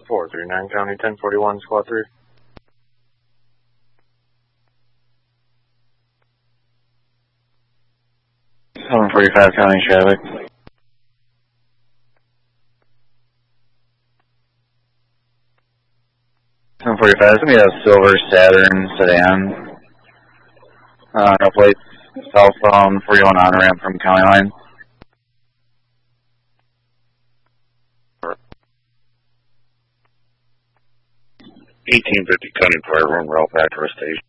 439 County 1041, Squad 3. 745 County traffic. 745, it's going to be a silver Saturn sedan. No plates, southbound 41 on-ramp from County Line. 1850 County Fire Room, route back to our station.